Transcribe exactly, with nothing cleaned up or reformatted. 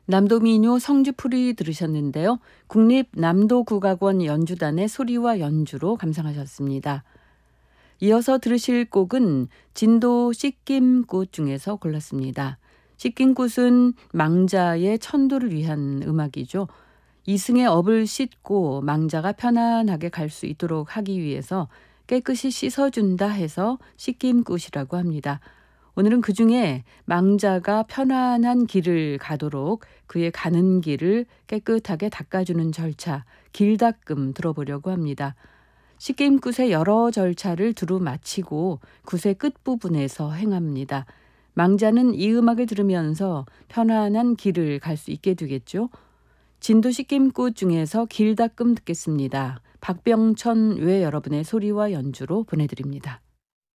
남도민요 성주풀이 들으셨는데요. 국립남도국악원 연주단의 소리와 연주로 감상하셨습니다. 이어서 들으실 곡은 진도 씻김꽃 중에서 골랐습니다. 씻김꽃은 망자의 천도를 위한 음악이죠. 이승의 업을 씻고 망자가 편안하게 갈 수 있도록 하기 위해서 깨끗이 씻어준다 해서 씻김꽃이라고 합니다. 오늘은 그중에 망자가 편안한 길을 가도록 그의 가는 길을 깨끗하게 닦아주는 절차, 길닦음 들어보려고 합니다. 씻김굿의 여러 절차를 두루 마치고 굿의 끝부분에서 행합니다. 망자는 이 음악을 들으면서 편안한 길을 갈 수 있게 되겠죠. 진도 씻김굿 중에서 길닦음 듣겠습니다. 박병천 외 여러분의 소리와 연주로 보내드립니다.